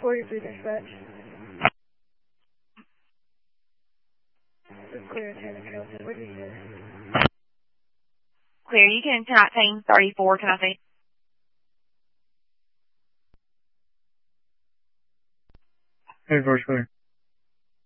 43 dispatch. This is clear in Taylor County. What did you say? Clear, you can 10-34, can I say? Hey, First Clear.